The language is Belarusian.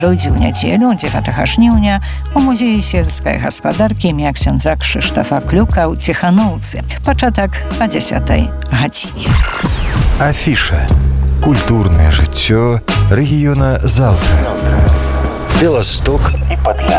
Пройдзе ў нядзелю 9 жніўня у музеі сельскай гаспадаркі імя ксяндза Крzysztofa Kluka ў Ціханоўцы. Пачатак о 10 гадзіне. Афіша. Культурнае жыццё рэгіёна заўтра. Беласток і Падляшша.